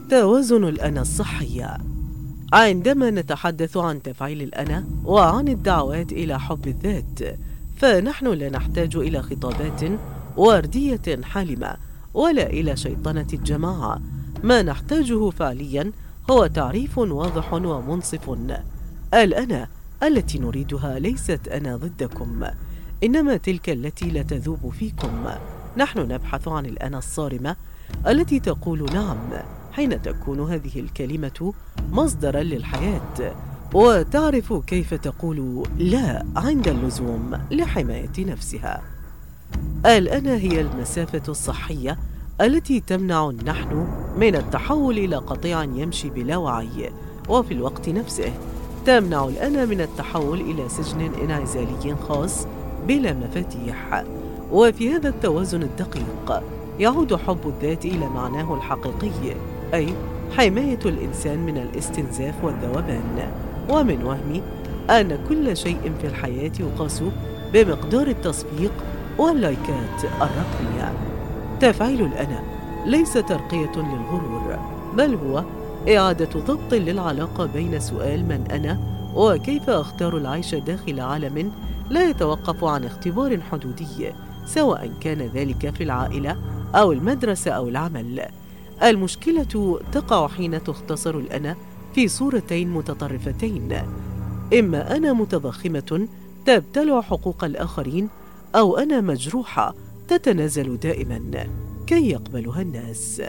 توازن الأنا الصحي. عندما نتحدث عن تفعيل الأنا وعن الدعوات إلى حب الذات، فنحن لا نحتاج إلى خطابات وردية حالمة ولا إلى شيطنة الجماعة. ما نحتاجه فعليا هو تعريف واضح ومنصف. الأنا التي نريدها ليست أنا ضدكم، إنما تلك التي لا تذوب فيكم. نحن نبحث عن الأنا الصارمة التي تقول نعم حين تكون هذه الكلمة مصدرا للحياة، وتعرف كيف تقول لا عند اللزوم لحماية نفسها. الأنا هي المسافة الصحية التي تمنع النحن من التحول إلى قطيع يمشي بلا وعي، وفي الوقت نفسه تمنع الأنا من التحول إلى سجن انعزالي خاص بلا مفاتيح. وفي هذا التوازن الدقيق يعود حب الذات إلى معناه الحقيقي، أي حماية الإنسان من الاستنزاف والذوبان، ومن وهم أن كل شيء في الحياة يقاس بمقدار التصفيق واللايكات الرقمية. تفعيل الأنا ليس ترقية للغرور، بل هو إعادة ضبط للعلاقة بين سؤال من أنا وكيف أختار العيش داخل عالم لا يتوقف عن اختبار حدودي، سواء كان ذلك في العائلة أو المدرسة أو العمل. المشكلة تقع حين تختصر الأنا في صورتين متطرفتين: إما أنا متضخمة تبتلع حقوق الآخرين، أو أنا مجروحة تتنازل دائما كي يقبلها الناس.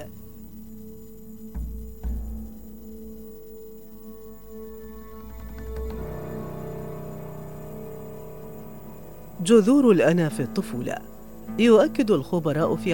جذور الأنا في الطفولة. يؤكد الخبراء في